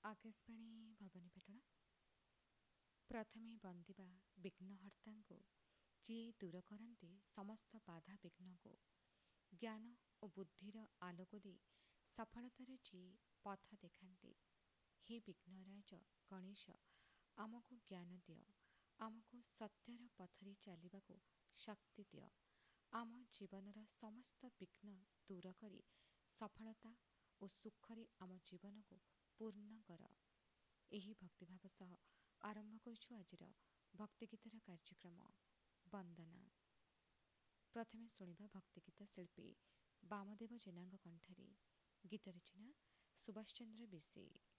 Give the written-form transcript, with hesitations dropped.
ଆକାଶବାଣୀ ଭବାନୀପାଟଣା। ପ୍ରଥମେ ବନ୍ଦିବା ବିଘ୍ନହର୍ତ୍ତାଙ୍କୁ, ଯିଏ ଦୂର କରନ୍ତି ସମସ୍ତ ବାଧା ବିଘ୍ନକୁ। ଜ୍ଞାନ ଓ ବୁଦ୍ଧିର ଆଲୋକ ଦେଇ ସଫଳତାର ଯିଏ ପଥ ଦେଖାନ୍ତି। ହେ ବିଘ୍ନରାଜ ଗଣେଶ, ଆମକୁ ଜ୍ଞାନ ଦିଅ, ଆମକୁ ସତ୍ୟର ପଥରେ ଚାଲିବାକୁ ଶକ୍ତି ଦିଅ। ଆମ ଜୀବନର ସମସ୍ତ ବିଘ୍ନ ଦୂର କରି ସଫଳତା ଓ ସୁଖରେ ଆମ ଜୀବନକୁ ପୂର୍ଣ୍ଣ କର। ଏହି ଭକ୍ତିଭାବ ସହ ଆରମ୍ଭ କରୁଛୁ ଆଜିର ଭକ୍ତିଗୀତର କାର୍ଯ୍ୟକ୍ରମ ବନ୍ଦନା। ପ୍ରଥମେ ଶୁଣିବା ଭକ୍ତିଗୀତ ଶିଳ୍ପୀ ବାମଦେବ ଜେନାଙ୍କ କଣ୍ଠରେ। ଗୀତ ରଚନା ସୁଭାଷ ଚନ୍ଦ୍ର ବିଶେ।